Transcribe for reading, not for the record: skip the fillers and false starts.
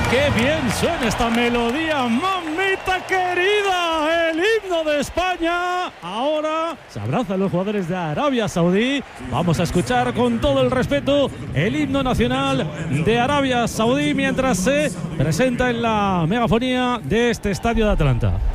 ¡Qué bien suena esta melodía, mamita querida! El himno de España. Ahora se abrazan los jugadores de Arabia Saudí. Vamos a escuchar con todo el respeto el himno nacional de Arabia Saudí mientras se presenta en la megafonía de este estadio de Atlanta.